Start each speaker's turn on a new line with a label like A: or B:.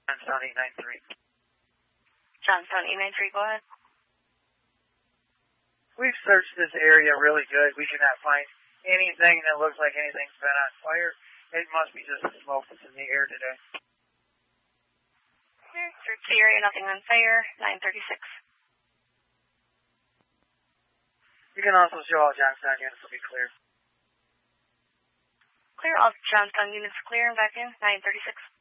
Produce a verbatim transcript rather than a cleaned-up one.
A: Johnstown eight nine three.
B: Johnstown eight nine three, go ahead.
A: We've searched this area really good. We cannot find anything that looks like anything's been on fire. It must be just the smoke that's in the air today.
B: Search the area, nothing on fire, nine thirty-six.
A: You can also show all Johnstown units will be clear.
B: Clear, all Johnstown units clear and back in, nine thirty-six.